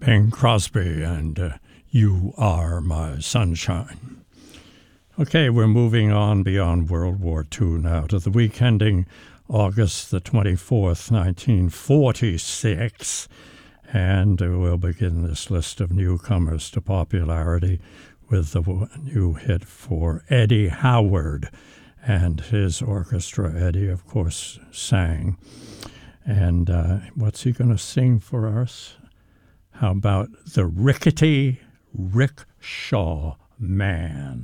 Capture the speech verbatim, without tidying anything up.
Bing Crosby and uh, You Are My Sunshine. Okay, we're moving on beyond World War Two now to the week ending August the twenty-fourth, nineteen forty-six, and we'll begin this list of newcomers to popularity with the new hit for Eddie Howard and his orchestra. Eddie, of course, sang. And uh, what's he going to sing for us? How about the Rickety Rickshaw Man?